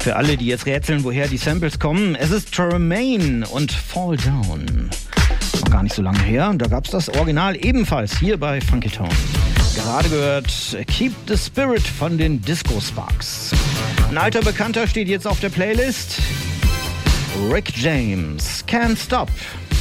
Für alle, die jetzt rätseln, woher die Samples kommen, es ist Tremaine und Fall Down. Noch gar nicht so lange her, da gab es das Original ebenfalls hier bei Funky Town. Gerade gehört Keep the Spirit von den Disco Sparks. Ein alter Bekannter steht jetzt auf der Playlist. Rick James, Can't Stop.